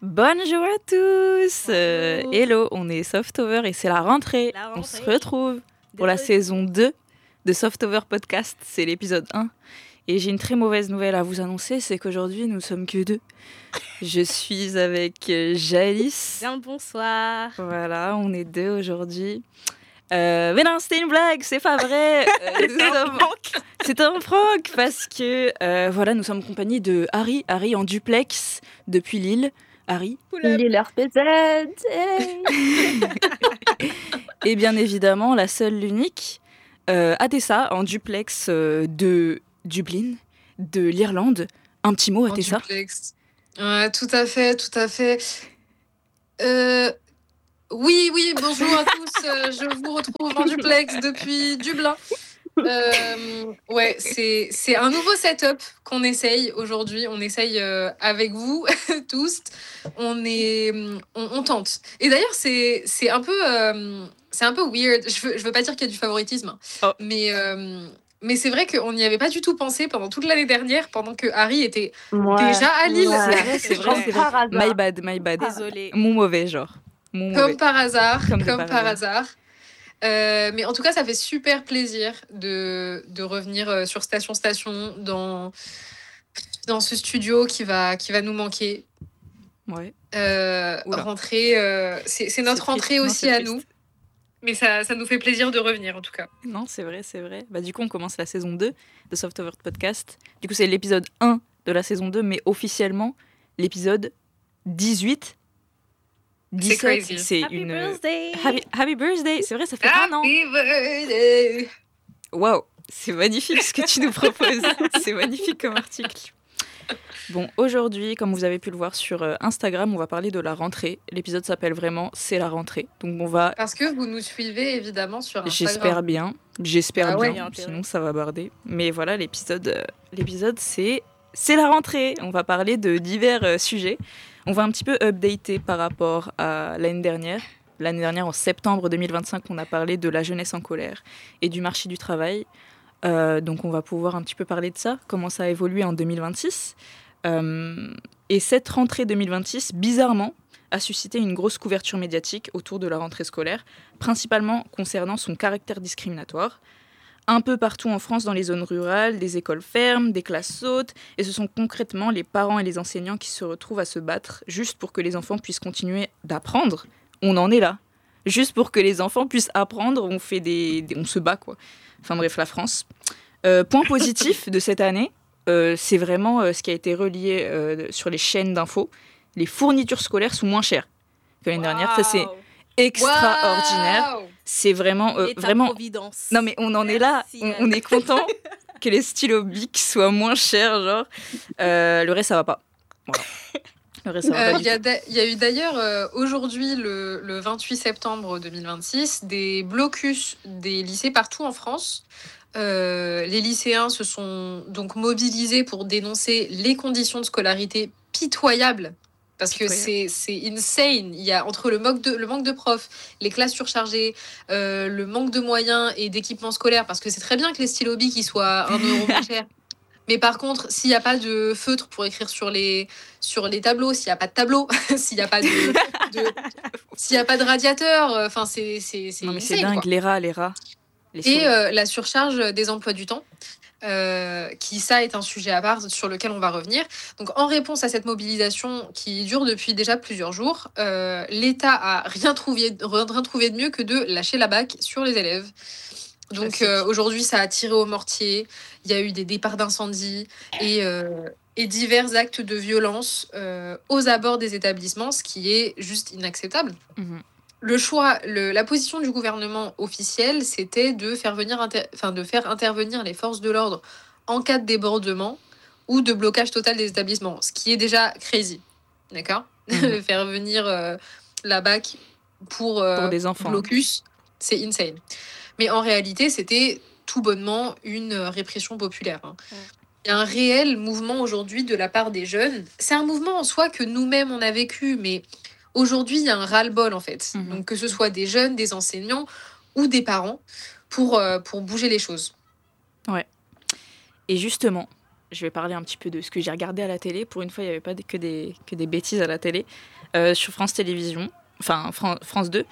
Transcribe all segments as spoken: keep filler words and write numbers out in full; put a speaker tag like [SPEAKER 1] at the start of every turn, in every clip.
[SPEAKER 1] Bonjour à tous. Euh, hello, on est Softover et c'est la rentrée.
[SPEAKER 2] La rentrée.
[SPEAKER 1] On se retrouve pour la
[SPEAKER 2] Désolée.
[SPEAKER 1] saison deux de Softover Podcast. C'est l'épisode un. Et j'ai une très mauvaise nouvelle à vous annoncer, c'est qu'aujourd'hui nous sommes que deux. Je suis avec euh, Jalis.
[SPEAKER 2] Bien le bonsoir.
[SPEAKER 1] Voilà, on est deux aujourd'hui. Euh, mais non, c'était une blague, c'est pas vrai. Euh, nous sommes- C'est un prank parce que euh, voilà, nous sommes en compagnie de Harry, Harry en duplex depuis Lille. Harry.
[SPEAKER 3] Lille R P Z.
[SPEAKER 1] Et bien évidemment, la seule, l'unique, euh, Atessa en duplex euh, de Dublin, de l'Irlande. Un petit mot,
[SPEAKER 4] En
[SPEAKER 1] Atessa.
[SPEAKER 4] duplex. Ouais, tout à fait, tout à fait. Euh, oui, oui, bonjour à tous. euh, je vous retrouve en duplex depuis Dublin. Euh, ouais, c'est, c'est un nouveau setup qu'on essaye aujourd'hui. On essaye euh, avec vous tous. On, est, on, on tente. Et d'ailleurs, c'est, c'est, un peu, euh, c'est un peu weird. Je veux, je veux pas dire qu'il y a du favoritisme, hein,
[SPEAKER 1] Oh.
[SPEAKER 4] mais... euh, Mais c'est vrai qu'on n'y avait pas du tout pensé pendant toute l'année dernière, pendant que Harry était
[SPEAKER 3] Ouais.
[SPEAKER 4] déjà à Lille.
[SPEAKER 3] Ouais.
[SPEAKER 1] C'est vrai, c'est vrai,
[SPEAKER 3] Comme
[SPEAKER 1] c'est vrai.
[SPEAKER 3] par hasard.
[SPEAKER 1] My bad, my bad.
[SPEAKER 2] Désolée.
[SPEAKER 1] Mon mauvais genre. Mon mauvais.
[SPEAKER 4] Comme par hasard,
[SPEAKER 1] Comme
[SPEAKER 4] comme,
[SPEAKER 1] de par
[SPEAKER 4] par
[SPEAKER 1] hasard.
[SPEAKER 4] hasard. Euh, mais en tout cas, ça fait super plaisir de, de revenir euh, sur Station Station dans, dans ce studio qui va, qui va nous manquer.
[SPEAKER 1] Ouais.
[SPEAKER 4] Euh,
[SPEAKER 1] Oula.
[SPEAKER 4] Rentrée, euh, c'est, c'est notre
[SPEAKER 1] C'est
[SPEAKER 4] rentrée
[SPEAKER 1] triste. Non,
[SPEAKER 4] aussi
[SPEAKER 1] c'est
[SPEAKER 4] à
[SPEAKER 1] triste.
[SPEAKER 4] nous. Mais ça, ça nous fait plaisir de revenir en tout cas.
[SPEAKER 1] Non, c'est vrai, c'est vrai. Bah, du coup, on commence la saison deux de Softover Podcast. Du coup, c'est l'épisode un de la saison deux, mais officiellement, l'épisode dix-huit. dix-sept,
[SPEAKER 4] crazy.
[SPEAKER 1] c'est
[SPEAKER 2] Happy
[SPEAKER 1] une...
[SPEAKER 2] birthday.
[SPEAKER 1] Happy, happy birthday. C'est vrai, ça fait un an.
[SPEAKER 4] Happy birthday.
[SPEAKER 1] Waouh, c'est magnifique ce que tu nous proposes. C'est magnifique comme article. Bon, aujourd'hui, comme vous avez pu le voir sur euh, Instagram, on va parler de la rentrée. L'épisode s'appelle vraiment « C'est la rentrée ». Donc on va...
[SPEAKER 4] Parce que vous nous suivez évidemment sur Instagram.
[SPEAKER 1] J'espère bien. J'espère
[SPEAKER 4] Ah ouais.
[SPEAKER 1] bien, sinon ça va barder. Mais voilà, l'épisode, euh, l'épisode c'est, c'est la rentrée. On va parler de divers euh, sujets. On va un petit peu updater par rapport à l'année dernière. L'année dernière, en septembre deux mille vingt-cinq, on a parlé de la jeunesse en colère et du marché du travail. Euh, donc on va pouvoir un petit peu parler de ça, comment ça a évolué en deux mille vingt-six. Euh, et cette rentrée deux mille vingt-six, bizarrement, a suscité une grosse couverture médiatique autour de la rentrée scolaire, principalement concernant son caractère discriminatoire. Un peu partout en France, dans les zones rurales, des écoles ferment, des classes sautent, et ce sont concrètement les parents et les enseignants qui se retrouvent à se battre juste pour que les enfants puissent continuer d'apprendre. On en est là. Juste pour que les enfants puissent apprendre, on, fait des, des- on se bat, quoi. Enfin bref, la France. Euh, point positif de cette année, euh, c'est vraiment euh, ce qui a été relié euh, sur les chaînes d'infos. Les fournitures scolaires sont moins chères que l'année dernière. Ça, c'est
[SPEAKER 2] Wow.
[SPEAKER 1] extraordinaire.
[SPEAKER 4] Waouh.
[SPEAKER 1] C'est vraiment, euh,
[SPEAKER 2] Et ta
[SPEAKER 1] vraiment.
[SPEAKER 2] providence.
[SPEAKER 1] Non, mais on en est là.
[SPEAKER 2] Merci,
[SPEAKER 1] On,
[SPEAKER 2] Anne.
[SPEAKER 1] on est content que les stylos Bic soient moins chers, genre. Euh, le reste, ça va pas. Voilà. Le reste, ça va
[SPEAKER 4] Euh,
[SPEAKER 1] pas
[SPEAKER 4] Il
[SPEAKER 1] du
[SPEAKER 4] y, a
[SPEAKER 1] tout.
[SPEAKER 4] da- il y a eu d'ailleurs euh, aujourd'hui, le, le vingt-huit septembre deux mille vingt-six, des blocus des lycées partout en France. Euh, les lycéens se sont donc mobilisés pour dénoncer les conditions de scolarité pitoyables. Parce que
[SPEAKER 1] Pitoyables.
[SPEAKER 4] c'est, c'est insane. Il y a entre le manque de, le manque de profs, les classes surchargées, euh, le manque de moyens et d'équipements scolaires. Parce que c'est très bien que les stylos Bic ils soient un euro moins chers. Mais par contre, s'il n'y a pas de feutre pour écrire sur les, sur les tableaux, s'il n'y a pas de tableau, s'il n'y a pas de, de- s'il y a pas de radiateur, euh, enfin c'est c'est c'est
[SPEAKER 1] Non, mais c'est
[SPEAKER 4] insane,
[SPEAKER 1] dingue.
[SPEAKER 4] quoi.
[SPEAKER 1] Les rats, les rats. Les
[SPEAKER 4] Et
[SPEAKER 1] souris.
[SPEAKER 4] euh, la surcharge des emplois du temps, euh, qui ça est un sujet à part sur lequel on va revenir. Donc en réponse à cette mobilisation qui dure depuis déjà plusieurs jours, euh, l'État a rien trouvé, rien trouvé de mieux que de lâcher la bac sur les élèves. Donc
[SPEAKER 1] Classique.
[SPEAKER 4] euh, aujourd'hui, ça a tiré au mortier. Il y a eu des départs d'incendie et, euh, et divers actes de violence euh, aux abords des établissements, ce qui est juste inacceptable.
[SPEAKER 1] Mhm.
[SPEAKER 4] Le choix, le- la position du gouvernement officiel, c'était de faire venir, inter- enfin, de faire intervenir les forces de l'ordre en cas de débordement ou de blocage total des établissements, ce qui est déjà crazy, d'accord.
[SPEAKER 1] Mhm.
[SPEAKER 4] Faire venir euh, la B A C pour, euh,
[SPEAKER 1] Pour des enfants.
[SPEAKER 4] blocus, c'est insane. Mais en réalité, c'était tout bonnement une euh, répression populaire, hein.
[SPEAKER 2] Ouais.
[SPEAKER 4] Il y a un réel mouvement aujourd'hui de la part des jeunes. C'est un mouvement en soi que nous-mêmes on a vécu, mais aujourd'hui il y a un ras-le-bol en fait.
[SPEAKER 1] Mhm.
[SPEAKER 4] Donc que ce soit des jeunes, des enseignants ou des parents pour, euh, pour bouger les choses.
[SPEAKER 1] Et justement, je vais parler un petit peu de ce que j'ai regardé à la télé. Pour une fois, il n'y avait pas que des, que des bêtises à la télé. Euh, sur France Télévisions, enfin Fran- France deux,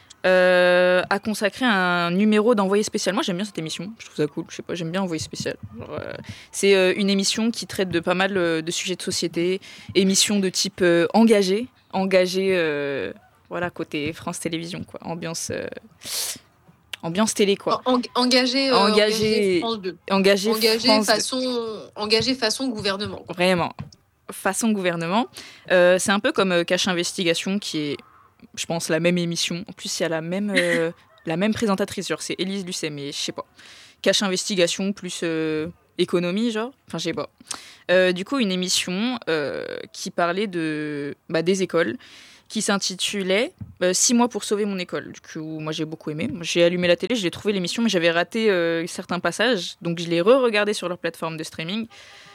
[SPEAKER 1] euh, a consacré un numéro d'Envoyé spécial. Moi, j'aime bien cette émission. Je trouve ça cool. Je sais pas, j'aime bien Envoyé spécial. Genre, euh, c'est euh, une émission qui traite de pas mal euh, de sujets de société. Émission de type euh, engagé. Engagé, euh, voilà, côté France Télévisions, quoi. Ambiance... Euh, Ambiance télé, quoi.
[SPEAKER 4] En- engagé, euh,
[SPEAKER 1] Engagé,
[SPEAKER 4] engagé France deux.
[SPEAKER 1] engagé,
[SPEAKER 4] Engagé
[SPEAKER 1] France deux.
[SPEAKER 4] façon, engagé façon gouvernement. Quoi.
[SPEAKER 1] Vraiment. Façon gouvernement. Euh, c'est un peu comme euh, Cache Investigation, qui est, je pense, la même émission. En plus, il y a la même, euh, la même présentatrice. Genre, c'est Élise Lucet, mais je sais pas. Cache Investigation plus euh, économie, genre. Enfin, je sais pas. Euh, du coup, une émission euh, qui parlait de, bah, des écoles, qui s'intitulait euh, Six mois pour sauver mon école. Du coup, moi, j'ai beaucoup aimé. J'ai allumé la télé, j'ai trouvé l'émission, mais j'avais raté euh, certains passages. Donc, je l'ai re-regardé sur leur plateforme de streaming.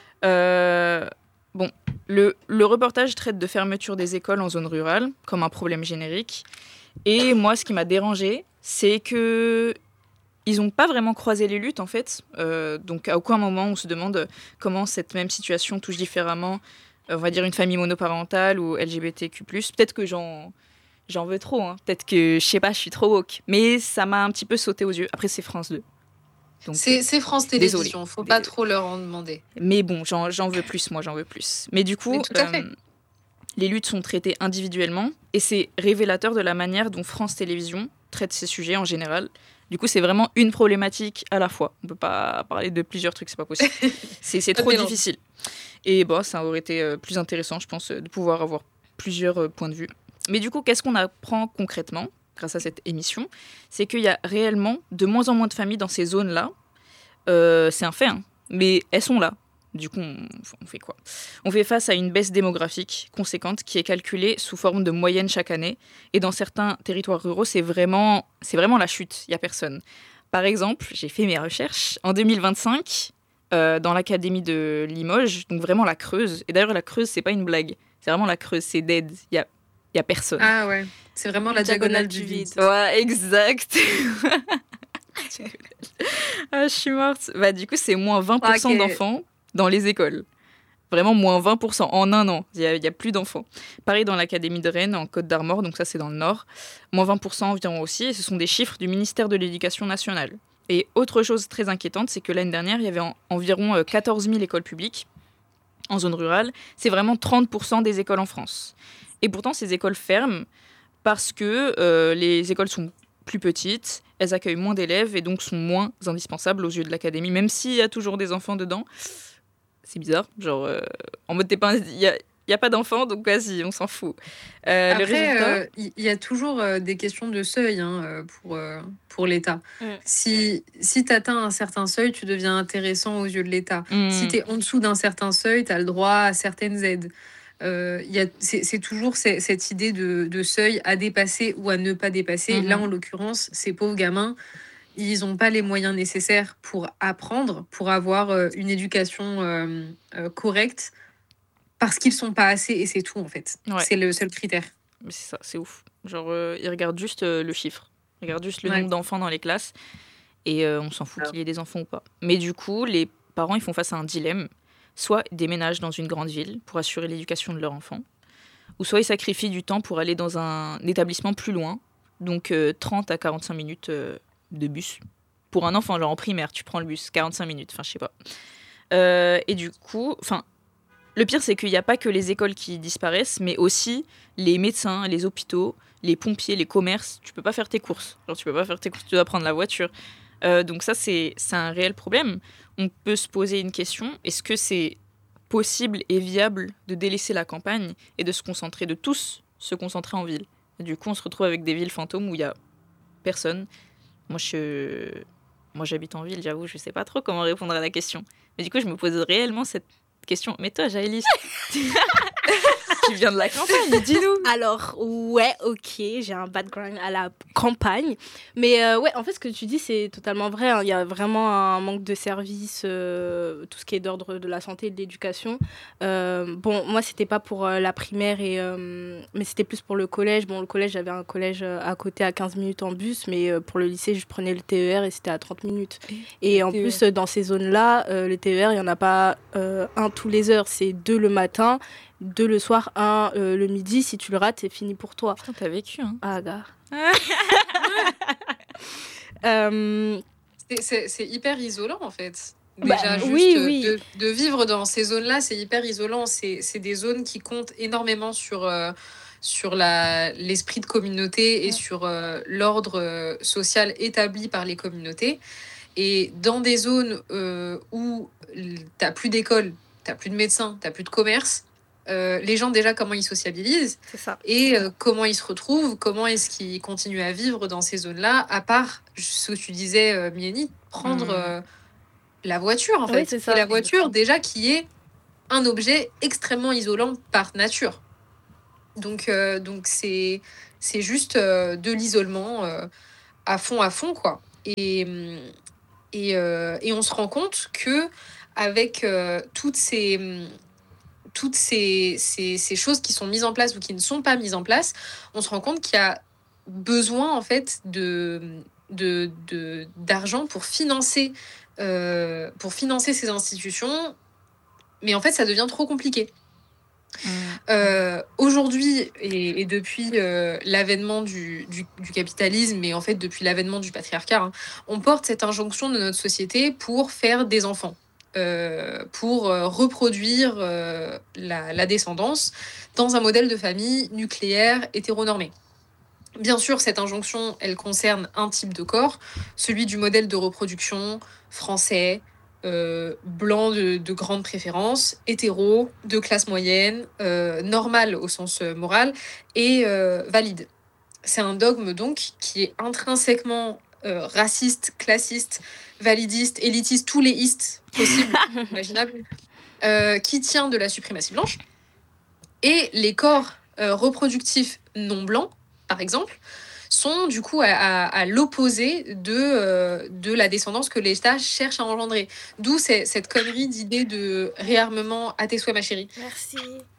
[SPEAKER 1] Euh, bon, le, le reportage traite de fermeture des écoles en zone rurale, comme un problème générique. Et moi, ce qui m'a dérangé, c'est que ils n'ont pas vraiment croisé les luttes, en fait. Euh, donc, à aucun moment, on se demande comment cette même situation touche différemment, on va dire, une famille monoparentale ou L G B T Q plus. Peut-être que j'en, j'en veux trop. Hein. Peut-être que, je sais pas, je suis trop woke. Mais ça m'a un petit peu sauté aux yeux. Après, c'est France deux. Donc,
[SPEAKER 4] C'est, c'est France
[SPEAKER 1] désolé.
[SPEAKER 4] Télévisions, faut pas trop leur en demander.
[SPEAKER 1] Mais bon, j'en, j'en veux plus, moi, j'en veux plus. Mais du coup,
[SPEAKER 4] Mais tout à fait.
[SPEAKER 1] euh, les luttes sont traitées individuellement et c'est révélateur de la manière dont France Télévisions traite ces sujets en général. Du coup, c'est vraiment une problématique à la fois. On peut pas parler de plusieurs trucs, c'est pas possible. c'est, c'est trop difficile. Et bon, ça aurait été euh, plus intéressant, je pense, de pouvoir avoir plusieurs euh, points de vue. Mais du coup, qu'est-ce qu'on apprend concrètement grâce à cette émission ? C'est qu'il y a réellement de moins en moins de familles dans ces zones-là. Euh, c'est un fait, hein. Mais elles sont là. Du coup, on, on fait quoi ? On fait face à une baisse démographique conséquente qui est calculée sous forme de moyenne chaque année. Et dans certains territoires ruraux, c'est vraiment, c'est vraiment la chute. Il n'y a personne. Par exemple, j'ai fait mes recherches. En deux mille vingt-cinq, euh, dans l'académie de Limoges, donc vraiment la Creuse. Et d'ailleurs, la Creuse, c'est pas une blague. C'est vraiment la Creuse, c'est dead. Il y a, il y a personne.
[SPEAKER 4] Ah ouais, c'est vraiment la diagonale, diagonale du vide. vide.
[SPEAKER 1] Ouais, exact. Ah, je suis morte. Bah, du coup, c'est moins vingt pour cent okay. d'enfants dans les écoles. Vraiment moins vingt pour cent en un an. Il n'y a, a plus d'enfants. Pareil dans l'académie de Rennes, en Côte d'Armor, donc ça c'est dans le nord. Moins vingt pour cent environ aussi. Et ce sont des chiffres du ministère de l'Éducation nationale. Et autre chose très inquiétante, c'est que l'année dernière, il y avait en, environ quatorze mille écoles publiques en zone rurale. C'est vraiment trente pour cent des écoles en France. Et pourtant, ces écoles ferment parce que euh, les écoles sont plus petites, elles accueillent moins d'élèves et donc sont moins indispensables aux yeux de l'académie, même s'il y a toujours des enfants dedans. C'est bizarre, genre euh, en mode t'es pas, il y a, y a pas d'enfants, donc vas-y, on s'en fout.
[SPEAKER 4] Euh, Après, il résultat... euh, y, y a toujours euh, des questions de seuil hein, pour euh, pour l'État. Mm. Si si t'atteins un certain seuil, tu deviens intéressant aux yeux de l'État. Mm. Si t'es en dessous d'un certain seuil, t'as le droit à certaines aides. Euh, y a, c'est, c'est toujours c- cette idée de, de seuil à dépasser ou à ne pas dépasser. Mm-hmm. Là, en l'occurrence, ces pauvres gamins, ils n'ont pas les moyens nécessaires pour apprendre, pour avoir euh, une éducation euh, euh, correcte, parce qu'ils ne sont pas assez, et c'est tout, en fait. Ouais. C'est le seul critère.
[SPEAKER 1] Mais c'est ça, c'est ouf. Genre, euh, ils regardent juste euh, le chiffre. Ils regardent juste le ouais. nombre d'enfants dans les classes, et euh, on s'en fout qu'il y ait des enfants ou pas. Mais du coup, les parents, ils font face à un dilemme. Soit ils déménagent dans une grande ville pour assurer l'éducation de leur enfant, ou soit ils sacrifient du temps pour aller dans un établissement plus loin, donc euh, trente à quarante-cinq minutes euh, de bus. Pour un enfant, genre en primaire, tu prends le bus, quarante-cinq minutes, enfin je sais pas. Euh, et du coup, enfin, le pire c'est qu'il n'y a pas que les écoles qui disparaissent, mais aussi les médecins, les hôpitaux, les pompiers, les commerces. Tu peux pas faire tes courses, genre tu peux pas faire tes courses, tu dois prendre la voiture. Euh, donc ça, c'est, c'est un réel problème. On peut se poser une question, est-ce que c'est possible et viable de délaisser la campagne et de se concentrer, de tous se concentrer en ville ? Et du coup, on se retrouve avec des villes fantômes où il n'y a personne. Moi, je... Moi, j'habite en ville, j'avoue, je ne sais pas trop comment répondre à la question. Mais du coup, je me pose réellement cette question. Mais toi, Jaëlys, tu viens de la campagne, dis-nous.
[SPEAKER 2] Alors, ouais, ok, j'ai un background à la campagne. Mais euh, ouais, en fait, ce que tu dis, c'est totalement vrai. Hein. Il y a vraiment un manque de services, euh, tout ce qui est d'ordre de la santé et de l'éducation. Euh, bon, moi, c'était pas pour euh, la primaire, et, euh, mais c'était plus pour le collège. Bon, le collège, j'avais un collège euh, à côté à quinze minutes en bus, mais euh, pour le lycée, je prenais le T E R et c'était à trente minutes. Et en
[SPEAKER 1] T E R.
[SPEAKER 2] plus, euh, dans ces zones-là, euh, les T E R, il n'y en a pas euh, un tous les heures, c'est deux le matin. Deux le soir, un euh, le midi. Si tu le rates, c'est fini pour toi.
[SPEAKER 1] Putain, t'as vécu, hein.
[SPEAKER 2] Ah, gare. euh,
[SPEAKER 4] C'est, c'est, c'est hyper isolant, en fait.
[SPEAKER 2] Bah,
[SPEAKER 4] Déjà, juste
[SPEAKER 2] oui,
[SPEAKER 4] euh,
[SPEAKER 2] oui.
[SPEAKER 4] De, de vivre dans ces zones-là, c'est hyper isolant. C'est, c'est des zones qui comptent énormément sur, euh, sur la, l'esprit de communauté et
[SPEAKER 2] Ouais.
[SPEAKER 4] sur euh, l'ordre euh, social établi par les communautés. Et dans des zones euh, où l- t'as plus d'école, t'as plus de médecins, t'as plus de commerce, euh, les gens, déjà, comment ils sociabilisent
[SPEAKER 2] C'est ça.
[SPEAKER 4] et euh, comment ils se retrouvent, comment est-ce qu'ils continuent à vivre dans ces zones-là, à part ce que tu disais, euh, Mieni, prendre
[SPEAKER 1] Mm.
[SPEAKER 4] euh, la voiture, en
[SPEAKER 2] Oui,
[SPEAKER 4] fait.
[SPEAKER 2] c'est ça.
[SPEAKER 4] Et la voiture, déjà, qui est un objet extrêmement isolant par nature. Donc, euh, donc c'est, c'est juste euh, de l'isolement euh, à fond, à fond, quoi. Et, hum, et, euh, et on se rend compte que avec euh, toutes ces... hum, toutes ces, ces, ces choses qui sont mises en place ou qui ne sont pas mises en place, on se rend compte qu'il y a besoin en fait de, de, de- d'argent pour financer, euh, pour financer ces institutions, mais en fait ça devient trop compliqué.
[SPEAKER 1] Mm.
[SPEAKER 4] Euh, aujourd'hui et, et depuis euh, l'avènement du, du, du capitalisme et en fait depuis l'avènement du patriarcat, hein, on porte cette injonction de notre société pour faire des enfants. Euh, pour euh, reproduire euh, la, la descendance dans un modèle de famille nucléaire hétéronormé. Bien sûr, cette injonction, elle concerne un type de corps, celui du modèle de reproduction français, euh, blanc de, de grande préférence, hétéro, de classe moyenne, euh, normal au sens euh, moral, et euh, valide. C'est un dogme donc qui est intrinsèquement euh, raciste, classiste, validiste, élitiste, tous les istes possibles, imaginables, euh, qui tient de la suprématie blanche. Et les corps euh, reproductifs non blancs, par exemple, sont du coup à, à- à l'opposé de, euh, de la descendance que l'État cherche à engendrer. D'où c'est- cette connerie d'idée de réarmement, à tes souhaits ma chérie,
[SPEAKER 2] Merci.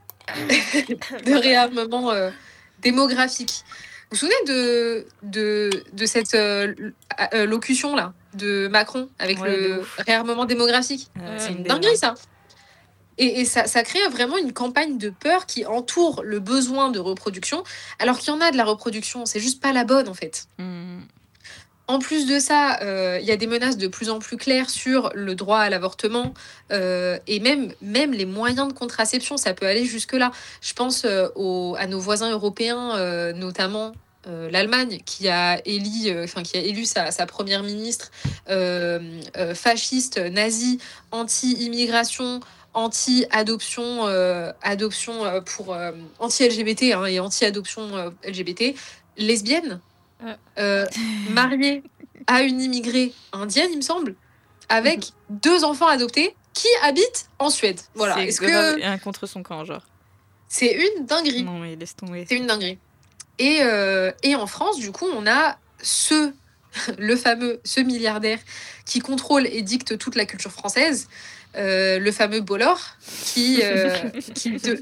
[SPEAKER 4] de réarmement euh, démographique. Vous vous souvenez de, de, de cette euh, euh, locution-là de Macron avec
[SPEAKER 1] Ouais, de
[SPEAKER 4] le
[SPEAKER 1] ouf.
[SPEAKER 4] réarmement démographique?
[SPEAKER 1] Euh,
[SPEAKER 4] C'est
[SPEAKER 1] c'est
[SPEAKER 4] une
[SPEAKER 1] une
[SPEAKER 4] dinguerie, ça. Et, et ça, ça crée vraiment une campagne de peur qui entoure le besoin de reproduction, alors qu'il y en a de la reproduction, c'est juste pas la bonne en fait.
[SPEAKER 1] Mm.
[SPEAKER 4] En plus de ça, euh, il y a des menaces de plus en plus claires sur le droit à l'avortement euh, et même, même les moyens de contraception, ça peut aller jusque-là. Je pense euh, aux- à nos voisins européens, euh, notamment euh, l'Allemagne, qui a élu, euh, enfin, qui a élu sa, sa première ministre euh, euh, fasciste, nazie, anti-immigration, anti-adoption, euh, adoption euh, pour euh, anti-L G B T hein, et anti-adoption euh, L G B T, lesbienne.
[SPEAKER 2] Ouais.
[SPEAKER 4] Euh, mariée à une immigrée indienne, il me semble, avec deux enfants adoptés qui habitent en Suède. Voilà.
[SPEAKER 1] C'est
[SPEAKER 4] Est-ce
[SPEAKER 1] grave
[SPEAKER 4] que
[SPEAKER 1] un contre son camp, genre.
[SPEAKER 4] c'est une dinguerie?
[SPEAKER 1] Non, mais laisse tomber.
[SPEAKER 4] C'est une dinguerie. Et, euh, et en France, du coup, on a ce, le fameux, ce milliardaire qui contrôle et dicte toute la culture française, euh, le fameux Bollor, qui, euh, qui, de-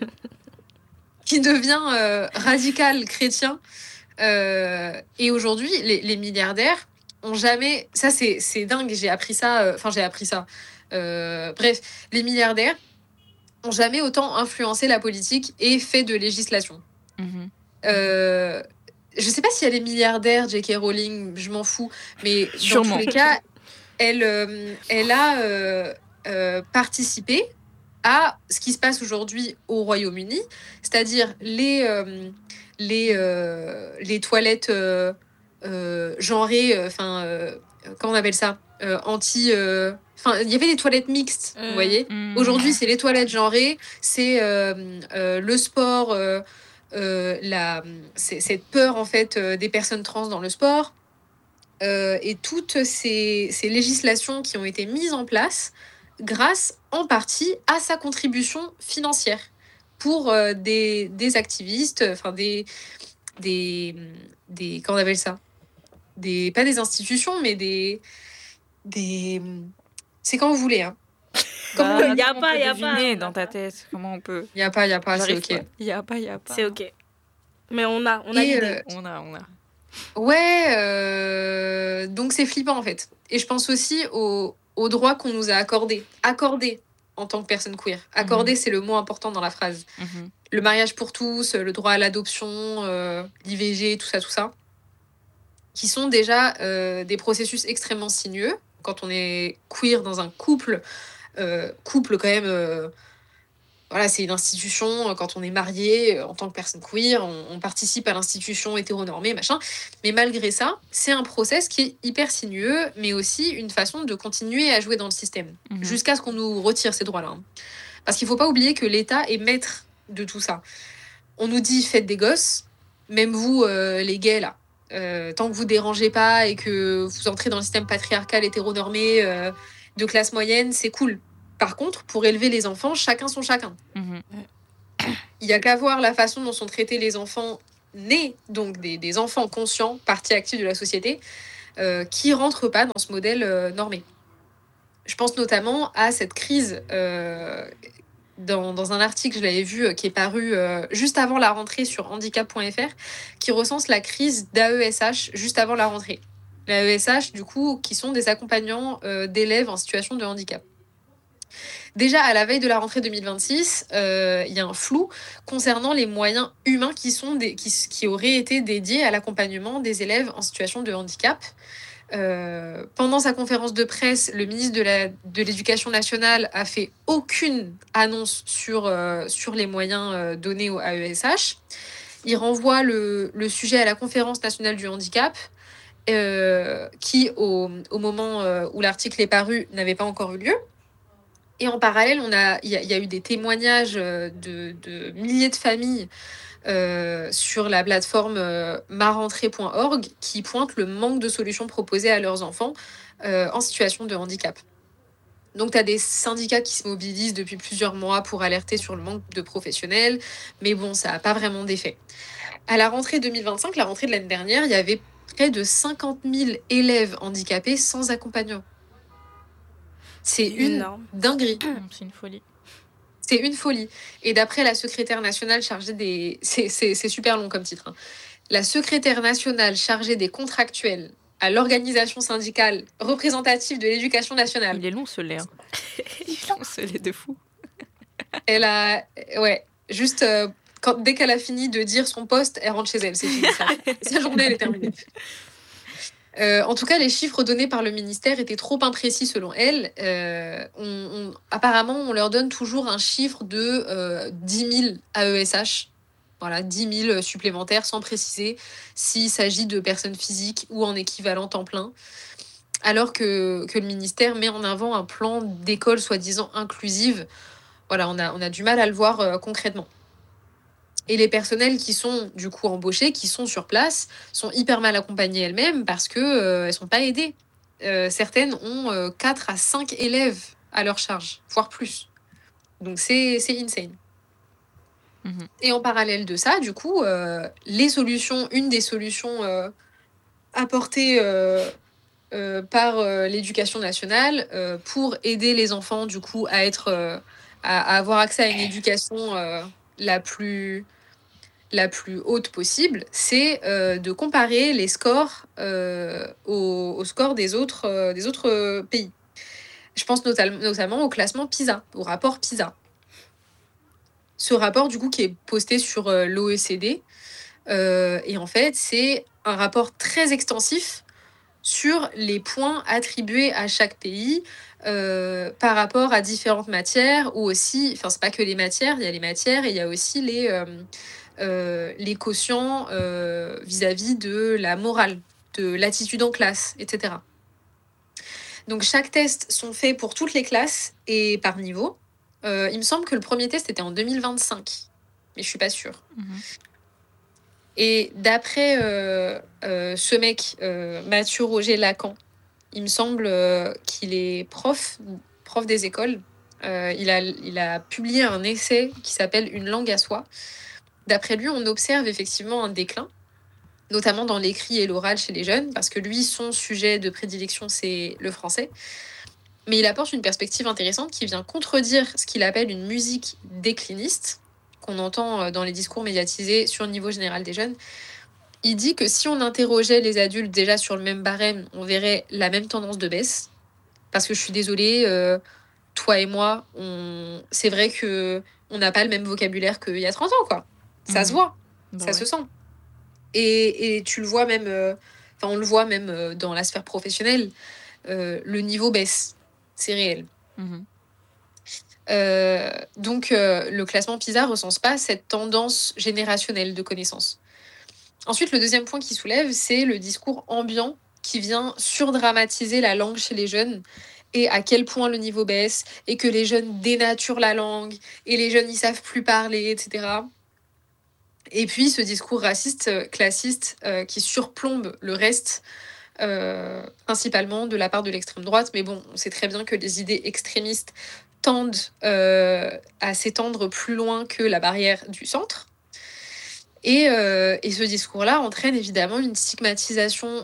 [SPEAKER 4] qui devient euh, radical chrétien. Euh, et aujourd'hui, les, les milliardaires ont jamais. Ça, c'est c'est dingue. J'ai appris ça. euh, Enfin, j'ai appris ça. Euh, bref, les milliardaires ont jamais autant influencé la politique et fait de législation.
[SPEAKER 1] Mhm.
[SPEAKER 4] Euh, je sais pas si elle est milliardaire, J K. Rowling, je m'en fous. Mais dans
[SPEAKER 1] Sûrement.
[SPEAKER 4] tous les cas, elle, euh, elle a euh, euh, participé à ce qui se passe aujourd'hui au Royaume-Uni, c'est-à-dire les, euh, les, euh, les toilettes euh, euh, genrées, enfin, euh, comment on appelle ça Euh, Anti. euh, Enfin, il y avait des toilettes mixtes, vous
[SPEAKER 2] Mm.
[SPEAKER 4] voyez.
[SPEAKER 1] Mm.
[SPEAKER 4] Aujourd'hui, c'est les toilettes genrées, c'est euh, euh, le sport, euh, euh, la, c'est, cette peur en fait euh, des personnes trans dans le sport. Euh, et toutes ces, ces législations qui ont été mises en place grâce en partie à sa contribution financière. pour euh, des, des activistes, enfin des, des, des, comment on appelle ça, des, pas des institutions, mais des, des, c'est quand vous voulez, hein.
[SPEAKER 1] Bah,
[SPEAKER 2] Y a
[SPEAKER 1] on
[SPEAKER 2] pas,
[SPEAKER 1] peut
[SPEAKER 2] y a
[SPEAKER 1] deviner
[SPEAKER 2] pas.
[SPEAKER 1] dans ta tête. Comment on peut.
[SPEAKER 4] Il y a pas, il y a pas, c'est
[SPEAKER 1] J'arrive
[SPEAKER 4] ok.
[SPEAKER 1] pas. Y a pas, y a pas.
[SPEAKER 2] C'est ok. Mais on a, on a
[SPEAKER 4] Et,
[SPEAKER 2] l'idée.
[SPEAKER 4] euh,
[SPEAKER 1] On a, on a.
[SPEAKER 4] Ouais, euh, donc c'est flippant en fait. Et je pense aussi aux, aux droits qu'on nous a accordés. Accordés en tant que personne queer. Accordés, c'est le mot important dans la phrase.
[SPEAKER 1] Mhm.
[SPEAKER 4] Le mariage pour tous, le droit à l'adoption, euh, l'I V G, tout ça, tout ça. Qui sont déjà euh, des processus extrêmement sinueux. Quand on est queer dans un couple, euh, couple quand même... euh, voilà, c'est une institution, euh, quand on est marié, euh, en tant que personne queer, on, on participe à l'institution hétéronormée, machin. Mais malgré ça, c'est un process qui est hyper sinueux, mais aussi une façon de continuer à jouer dans le système,
[SPEAKER 1] Mhm.
[SPEAKER 4] jusqu'à ce qu'on nous retire ces droits-là. hein. Parce qu'il faut pas oublier que l'État est maître de tout ça. On nous dit faites des gosses, même vous, euh, les gays, là. Euh, tant que vous dérangez pas et que vous entrez dans le système patriarcal hétéronormé euh, de classe moyenne, c'est cool. Par contre, pour élever les enfants, chacun son chacun.
[SPEAKER 1] Mhm.
[SPEAKER 4] Il n'y a qu'à voir la façon dont sont traités les enfants nés, donc des, des enfants conscients, partie active de la société, euh, qui rentrent pas dans ce modèle euh, normé. Je pense notamment à cette crise euh, dans, dans un article, je l'avais vu, euh, qui est paru euh, juste avant la rentrée sur handicap point f r, qui recense la crise d'A E S H juste avant la rentrée. L'A E S H, du coup, qui sont des accompagnants euh, d'élèves en situation de handicap. Déjà, à la veille de la rentrée deux mille vingt-six, euh, il y a un flou concernant les moyens humains qui, sont des, qui, qui auraient été dédiés à l'accompagnement des élèves en situation de handicap. Euh, pendant sa conférence de presse, le ministre de, la, de l'Éducation nationale a fait aucune annonce sur, euh, sur les moyens euh, donnés au A E S H. Il renvoie le, le sujet à la conférence nationale du handicap, euh, qui, au, au moment euh, où l'article est paru, n'avait pas encore eu lieu. Et en parallèle, on a, il y, a- il y a eu des témoignages euh, de, de milliers de familles euh, sur la plateforme euh, ma rentrée point org qui pointent le manque de solutions proposées à leurs enfants euh, en situation de handicap. Donc, tu as des syndicats qui se mobilisent depuis plusieurs mois pour alerter sur le manque de professionnels, mais bon, ça n'a pas vraiment d'effet. À la rentrée deux mille vingt-cinq, la rentrée de l'année dernière, il y avait près de cinquante mille élèves handicapés sans accompagnant. C'est une
[SPEAKER 2] énorme.
[SPEAKER 4] dinguerie.
[SPEAKER 1] C'est une folie.
[SPEAKER 4] C'est une folie. Et d'après la secrétaire nationale chargée des... C'est, c'est, c'est super long comme titre. hein. La secrétaire nationale chargée des contractuels à l'organisation syndicale représentative de l'éducation nationale.
[SPEAKER 1] Il est long ce lait. hein. Il est long ce lait de fou.
[SPEAKER 4] Elle a... Ouais, juste... euh, quand, dès qu'elle a fini de dire son poste, elle rentre chez elle. C'est fini. Sa, sa journée, elle est terminée. Euh, en tout cas, les chiffres donnés par le ministère étaient trop imprécis selon elle. Euh, on, on- apparemment, on leur donne toujours un chiffre de euh, dix mille A E S H. Voilà, dix mille supplémentaires sans préciser s'il s'agit de personnes physiques ou en équivalent temps plein. Alors que, que le ministère met en avant un plan d'école soi-disant inclusive. Voilà, on a, on a du mal à le voir euh, concrètement. Et les personnels qui sont du coup embauchés, qui sont sur place, sont hyper mal accompagnées elles-mêmes parce que euh, elles sont pas aidées. Euh, certaines ont euh, quatre à cinq élèves à leur charge, voire plus. Donc c'est, c'est insane.
[SPEAKER 1] Mhm.
[SPEAKER 4] Et en parallèle de ça, du coup, euh, les solutions, une des solutions euh, apportées euh, euh, par euh, l'éducation nationale euh, pour aider les enfants, du coup, à être, euh, à, à avoir accès à une éducation euh, la plus la plus haute possible, c'est euh, de comparer les scores euh, aux, aux scores des autres, euh, des autres euh, pays. Je pense notam- notamment au classement PISA, au rapport PISA. Ce rapport, du coup, qui est posté sur euh, l'O E C D. Euh, et en fait, c'est un rapport très extensif sur les points attribués à chaque pays euh, par rapport à différentes matières, ou aussi, enfin, c'est pas que les matières, il y a les matières et il y a aussi les... euh, euh, les quotients euh, vis-à-vis de la morale, de l'attitude en classe, et cetera. Donc chaque test sont faits pour toutes les classes et par niveau. Euh, il me semble que le premier test était en deux mille vingt-cinq, mais je suis pas sûre.
[SPEAKER 1] Mhm.
[SPEAKER 4] Et d'après euh, euh, ce mec, euh, Mathieu Roger Lacan, il me semble euh, qu'il est prof, prof des écoles. Euh, il, a, il a publié un essai qui s'appelle « Une langue à soi ». D'après lui, on observe effectivement un déclin, notamment dans l'écrit et l'oral chez les jeunes, parce que lui, son sujet de prédilection, c'est le français. Mais il apporte une perspective intéressante qui vient contredire ce qu'il appelle une musique décliniste, qu'on entend dans les discours médiatisés sur le niveau général des jeunes. Il dit que si on interrogeait les adultes déjà sur le même barème, on verrait la même tendance de baisse. Parce que je suis désolée, euh, toi et moi, on... c'est vrai qu'on n'a pas le même vocabulaire qu'il y a trente ans, quoi. Ça mmh. se voit, bah ça ouais. se sent. Et, et tu le vois même, euh, enfin on le voit même euh, dans la sphère professionnelle, euh, le niveau baisse, c'est réel. Mmh. Euh, donc euh, le classement PISA recense pas cette tendance générationnelle de connaissances. Ensuite, le deuxième point qu'il soulève, c'est le discours ambiant qui vient surdramatiser la langue chez les jeunes et à quel point le niveau baisse et que les jeunes dénaturent la langue et les jeunes n'y savent plus parler, et cetera. Et puis ce discours raciste, classiste, euh, qui surplombe le reste, euh, principalement de la part de l'extrême droite. Mais bon, on sait très bien que les idées extrémistes tendent euh, à s'étendre plus loin que la barrière du centre. Et, euh, et ce discours-là entraîne évidemment une stigmatisation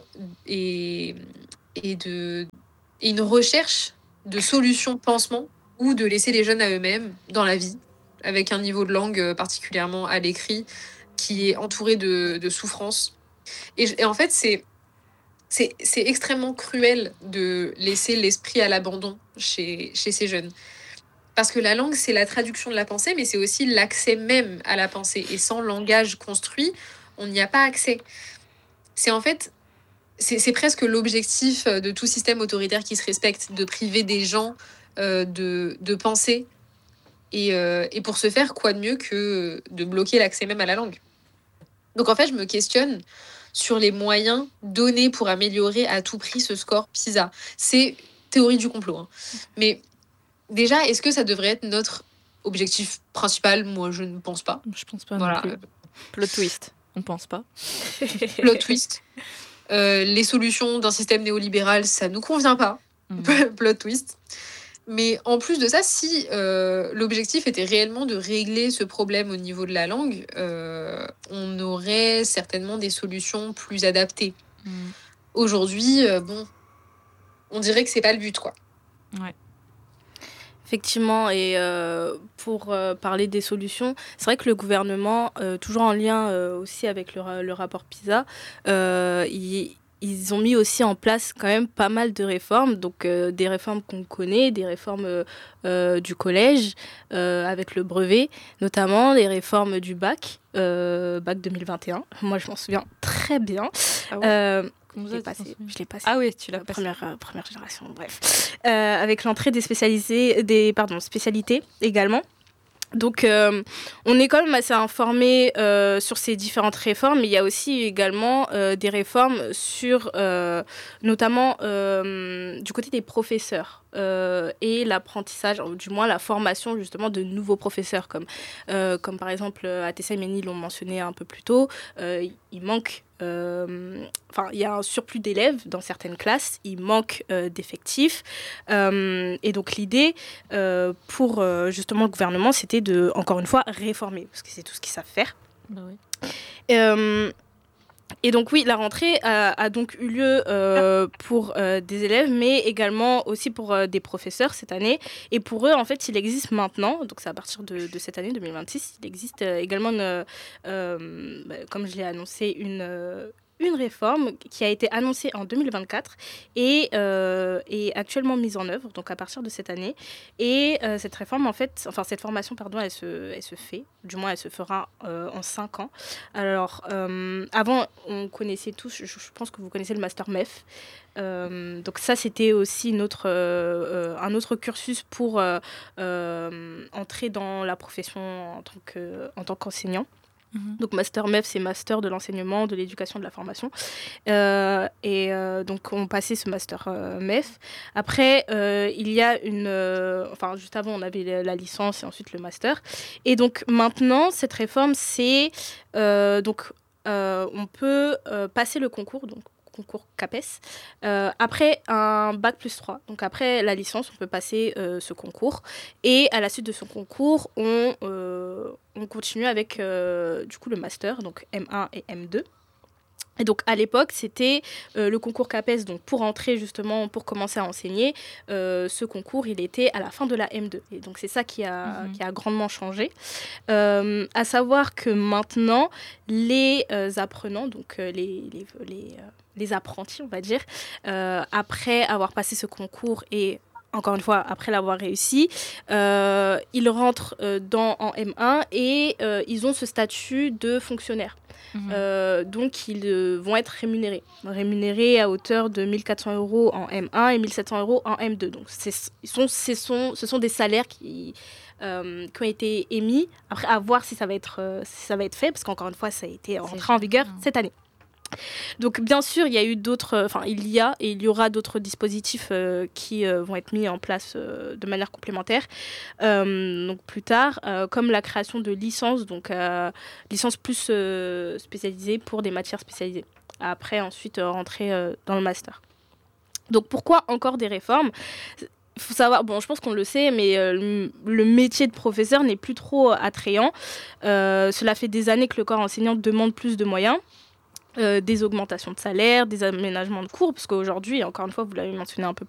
[SPEAKER 4] et, et, de, et une recherche de solutions de pansement ou de laisser les jeunes à eux-mêmes dans la vie, avec un niveau de langue particulièrement à l'écrit qui est entouré de, de souffrance. Et, et en fait, c'est, c'est, c'est extrêmement cruel de laisser l'esprit à l'abandon chez, chez ces jeunes. Parce que la langue, c'est la traduction de la pensée, mais c'est aussi l'accès même à la pensée. Et sans langage construit, on n'y a pas accès. C'est en fait, c'est, c'est presque l'objectif de tout système autoritaire qui se respecte, de priver des gens euh, de, de penser. Et, euh, et pour ce faire, quoi de mieux que de bloquer l'accès même à la langue. Donc en fait, je me questionne sur les moyens donnés pour améliorer à tout prix ce score PISA. C'est théorie du complot. Hein. Mais déjà, est-ce que ça devrait être notre objectif principal ? Moi, je ne pense pas.
[SPEAKER 1] Je pense pas
[SPEAKER 4] voilà.
[SPEAKER 1] non plus. Plot twist, on pense pas.
[SPEAKER 4] Plot twist. Euh, les solutions d'un système néolibéral, ça nous convient pas. Mmh. Plot twist. Mais en plus de ça, si euh, l'objectif était réellement de régler ce problème au niveau de la langue, euh, on aurait certainement des solutions plus adaptées. Mmh. Aujourd'hui, euh, bon, on dirait que c'est pas le but, quoi.
[SPEAKER 1] Ouais.
[SPEAKER 2] Effectivement, et euh, pour euh, parler des solutions, c'est vrai que le gouvernement, euh, toujours en lien euh, aussi avec le, le rapport PISA, euh, il ils ont mis aussi en place quand même pas mal de réformes, donc euh, des réformes qu'on connaît, des réformes euh, euh, du collège euh, avec le brevet, notamment les réformes du bac, euh, bac deux mille vingt et un. Moi, je m'en souviens très bien.
[SPEAKER 1] Ah ouais.
[SPEAKER 2] euh, je l'ai passé, je l'ai passé.
[SPEAKER 1] Ah oui, tu l'as passé.
[SPEAKER 2] Première, euh, première génération, bref. Euh, avec l'entrée des spécialisés, des pardon, spécialités également. Donc, euh, on est quand même assez informé euh, sur ces différentes réformes, mais il y a aussi également euh, des réformes sur, euh, notamment euh, du côté des professeurs euh, et l'apprentissage, ou du moins la formation justement de nouveaux professeurs, comme, euh, comme par exemple Atessa et Méni l'ont mentionné un peu plus tôt, euh, il manque... Enfin, euh, il y a un surplus d'élèves dans certaines classes, il manque euh, d'effectifs. Euh, et donc, l'idée euh, pour euh, justement le gouvernement, c'était de, encore une fois, réformer, parce que c'est tout ce qu'ils savent faire.
[SPEAKER 1] Bah oui.
[SPEAKER 2] Euh, et donc, oui, la rentrée a, a donc eu lieu euh, pour euh, des élèves, mais également aussi pour euh, des professeurs cette année. Et pour eux, en fait, il existe maintenant, donc c'est à partir de, de cette année deux mille vingt-six, il existe euh, également, une, euh, bah, comme je l'ai annoncé, une... Euh, une réforme qui a été annoncée en deux mille vingt-quatre et euh, est actuellement mise en œuvre, donc à partir de cette année. Et euh, cette réforme, en fait, enfin cette formation, pardon, elle se, elle se fait, du moins elle se fera euh, en cinq ans. Alors, euh, avant, on connaissait tous, je, je pense que vous connaissez le Master M E F. Euh, donc ça, c'était aussi une autre, euh, un autre cursus pour euh, euh, entrer dans la profession en tant que, en tant qu'enseignant. Donc Master M E F, c'est Master de l'enseignement, de l'éducation, de la formation. Euh, et euh, donc on passait ce Master euh, M E F. Après, euh, il y a une... Euh, enfin, juste avant, on avait la, la licence et ensuite le Master. Et donc maintenant, cette réforme, c'est... Euh, donc, euh, on peut euh, passer le concours, donc concours CAPES. Euh, après un bac plus trois, donc après la licence, on peut passer euh, ce concours. Et à la suite de ce concours, on, euh, on continue avec euh, du coup, le master, donc M un et M deux. Et donc à l'époque, c'était euh, le concours CAPES, donc pour entrer justement, pour commencer à enseigner, euh, ce concours, il était à la fin de la M deux. Et donc c'est ça qui a, mmh. qui a grandement changé. Euh, à savoir que maintenant, les euh, apprenants, donc euh, les, les, les, euh, les apprentis, on va dire, euh, après avoir passé ce concours et encore une fois, après l'avoir réussi, euh, ils rentrent euh, dans, en M un et euh, ils ont ce statut de fonctionnaire. Mmh. Euh, donc, ils euh, vont être rémunérés. Rémunérés à hauteur de mille quatre cents euros en M un et mille sept cents euros en M deux. Donc, c'est, sont, ce, sont, ce sont des salaires qui, euh, qui ont été émis. Après, à voir si ça va être, euh, si ça va être fait, parce qu'encore une fois, ça a été rentré en vigueur cette année. Donc bien sûr, il y a eu d'autres, enfin il y a et il y aura d'autres dispositifs euh, qui euh, vont être mis en place euh, de manière complémentaire. Euh, donc plus tard, euh, comme la création de licences, donc euh, licences plus euh, spécialisées pour des matières spécialisées. Après ensuite euh, rentrer euh, dans le master. Donc pourquoi encore des réformes ? Il faut savoir, bon, je pense qu'on le sait, mais euh, le, le métier de professeur n'est plus trop attrayant. Euh, cela fait des années que le corps enseignant demande plus de moyens. Euh, des augmentations de salaire, des aménagements de cours, parce qu'aujourd'hui, encore une fois, vous l'avez mentionné un peu